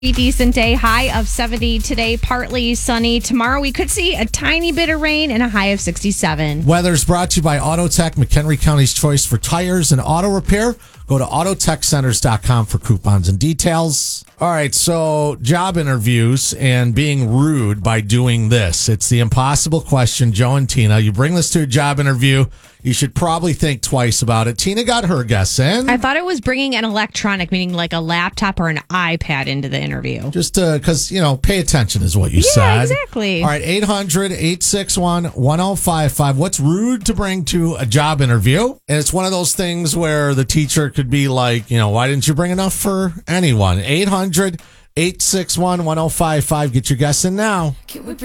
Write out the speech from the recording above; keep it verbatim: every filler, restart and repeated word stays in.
A decent day, high of seventy today, partly sunny. Tomorrow we could see a tiny bit of rain and a high of sixty-seven. Weather's brought to you by AutoTech, McHenry County's choice for tires and auto repair. Go to auto tech centers dot com for coupons and details. All right, so job interviews and being rude by doing this. It's the impossible question, Joe and Tina. You bring this to a job interview, you should probably think twice about it. Tina got her guess in. I thought it was bringing an electronic, meaning like a laptop or an iPad into the interview. Just because, you know, pay attention is what you yeah, said. Yeah, exactly. All right, eight hundred, eight six one, one oh five five. What's rude to bring to a job interview? And it's one of those things where the teacher could be like, you know, why didn't you bring enough for anyone? eight hundred, eight six one, one oh five five. Get your guess in now.